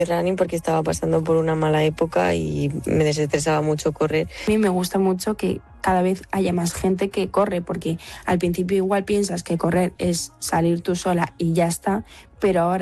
running porque estaba pasando por una mala época y me desestresaba mucho correr. A mí me gusta mucho que cada vez haya más gente que corre, porque al principio igual piensas que correr es salir tú sola y ya está, pero ahora